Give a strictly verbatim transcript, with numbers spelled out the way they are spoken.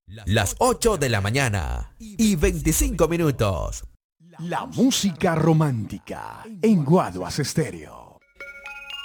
Las ocho de la mañana y veinticinco minutos. La música romántica en Guaduas Estéreo.